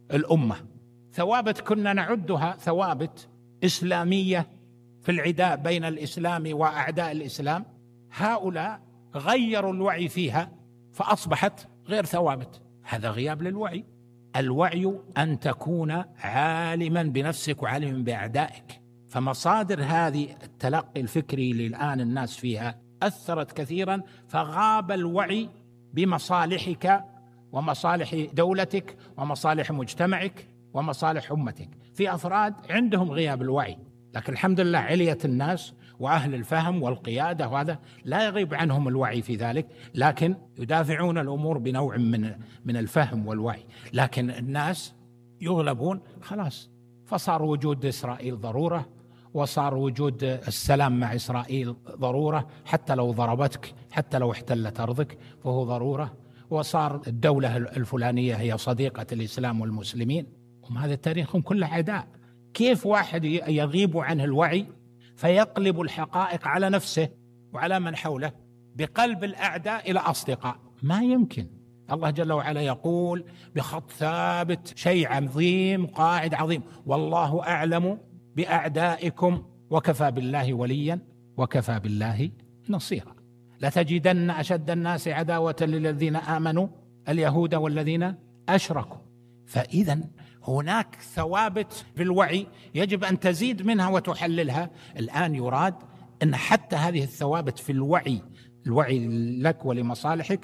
الأمة، ثوابت كنا نعدها ثوابت إسلامية في العداء بين الإسلام وأعداء الإسلام. هؤلاء غيروا الوعي فيها فأصبحت غير ثوابت. هذا غياب للوعي. الوعي أن تكون عالما بنفسك وعالما بأعدائك. فمصادر هذه التلقي الفكري اللي الآن الناس فيها أثرت كثيرا، فغاب الوعي بمصالحك ومصالح دولتك ومصالح مجتمعك ومصالح أمتك. في أفراد عندهم غياب الوعي، لكن الحمد لله علية الناس وأهل الفهم والقيادة، وهذا لا يغيب عنهم الوعي في ذلك، لكن يدافعون الأمور بنوع من الفهم والوعي. لكن الناس يغلبون خلاص، فصار وجود إسرائيل ضرورة، وصار وجود السلام مع إسرائيل ضرورة، حتى لو ضربتك، حتى لو احتلت أرضك فهو ضرورة، وصار الدولة الفلانية هي صديقة الإسلام والمسلمين. هم هذا تاريخهم كله عداء. كيف واحد يغيب عنه الوعي فيقلب الحقائق على نفسه وعلى من حوله بقلب الأعداء إلى أصدقاء؟ ما يمكن. الله جل وعلا يقول بخط ثابت شيء عظيم، قاعد عظيم: والله أعلم بأعدائكم وكفى بالله وليا وكفى بالله نصيرا. لتجدن أشد الناس عداوة للذين آمنوا اليهود والذين أشركوا. فإذا هناك ثوابت في الوعي يجب أن تزيد منها وتحللها. الآن يراد أن حتى هذه الثوابت في الوعي لك ولمصالحك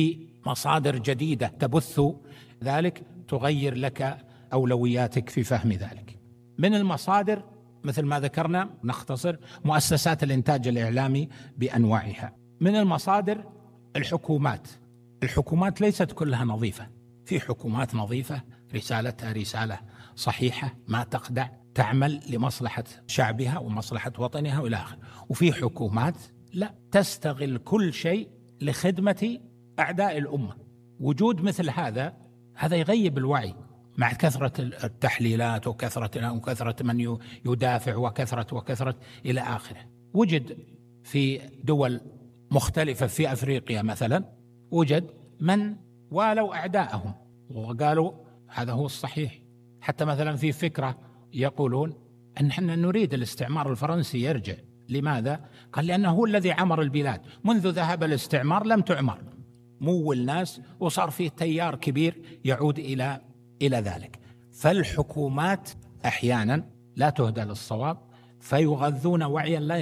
بمصادر جديدة تبث ذلك، تغير لك أولوياتك في فهم ذلك. من المصادر مثل ما ذكرنا، نختصر، مؤسسات الإنتاج الإعلامي بأنواعها. من المصادر الحكومات. الحكومات ليست كلها نظيفة، في حكومات نظيفة رسالتها رسالة صحيحة ما تخدع، تعمل لمصلحة شعبها ومصلحة وطنها وإلى آخره. وفي حكومات لا، تستغل كل شيء لخدمة أعداء الأمة. وجود مثل هذا يغيب الوعي مع كثرة التحليلات وكثرة من يدافع وكثرة إلى آخره. وجد في دول مختلفة في أفريقيا مثلا، وجد من والوا أعداءهم وقالوا هذا هو الصحيح. حتى مثلا في فكرة يقولون أن نحن نريد الاستعمار الفرنسي يرجع. لماذا؟ قال لأنه هو الذي عمر البلاد، منذ ذهب الاستعمار لم تعمر، مول ناس وصار فيه تيار كبير يعود إلى ذلك. فالحكومات أحيانا لا تهدى للصواب، فيغذون وعيا لا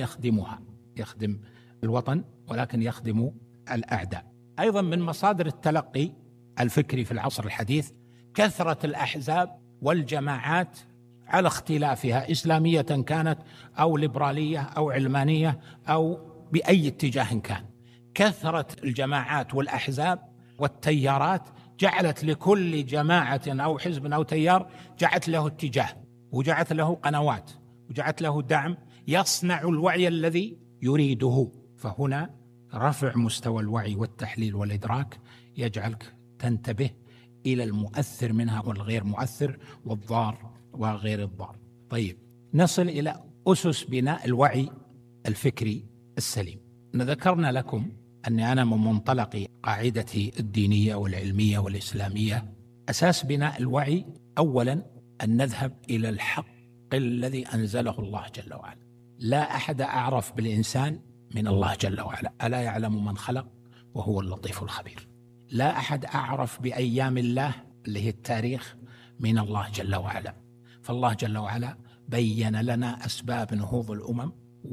يخدم الوطن ولكن يخدم الأعداء. أيضا من مصادر التلقي الفكري في العصر الحديث كثرة الأحزاب والجماعات على اختلافها، إسلامية كانت أو ليبرالية أو علمانية أو بأي اتجاه كان. كثرة الجماعات والأحزاب والتيارات جعلت لكل جماعة أو حزب أو تيار جعلت له اتجاه وجعلت له قنوات وجعلت له دعم يصنع الوعي الذي يريده. فهنا رفع مستوى الوعي والتحليل والإدراك يجعلك تنتبه إلى المؤثر منها والغير مؤثر والضار وغير الضار. طيب، نصل إلى أسس بناء الوعي الفكري السليم. ذكرنا لكم أني أنا من منطلق قاعدتي الدينية والعلمية والإسلامية أساس بناء الوعي أولا أن نذهب إلى الحق الذي أنزله الله جل وعلا. لا أحد أعرف بالإنسان من الله جل وعلا، ألا يعلم من خلق وهو اللطيف الخبير. لا أحد أعرف بأيام الله اللي هي التاريخ من الله جل وعلا. فالله جل وعلا بين لنا أسباب نهوض الأمم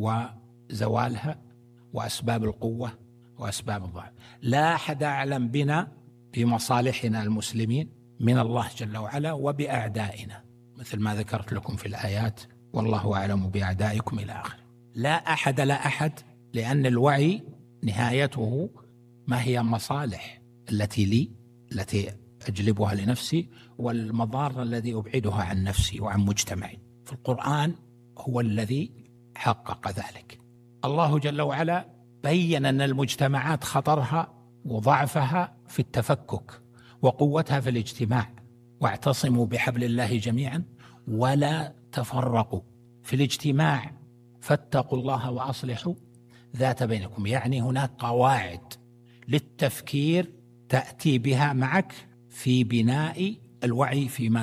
وزوالها وأسباب القوة وأسباب الضعف. لا أحد أعلم بنا بمصالحنا المسلمين من الله جل وعلا وبأعدائنا، مثل ما ذكرت لكم في الآيات: والله أعلم بأعدائكم إلى آخره. لا أحد، لأن الوعي نهايته ما هي مصالح التي لي، التي أجلبها لنفسي، والمضار الذي أبعدها عن نفسي وعن مجتمعي. فالقرآن هو الذي حقق ذلك. الله جل وعلا بين أن المجتمعات خطرها وضعفها في التفكك وقوتها في الاجتماع. واعتصموا بحبل الله جميعا ولا تفرقوا في الاجتماع، فاتقوا الله وأصلحوا ذات بينكم. يعني هناك قواعد للتفكير تأتي بها معك في بناء الوعي فيما